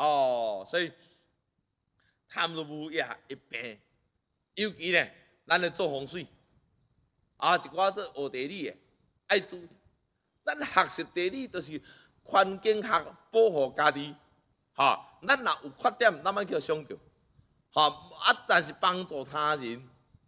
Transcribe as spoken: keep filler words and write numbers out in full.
哦，所以贪入污也一病，尤其呢，咱咧做风水，啊，一寡做学地理的，爱注意，咱学习地理就是环境学保护家己，哈、咱若有缺点，咱要去想着，哈、啊，但是帮助他人，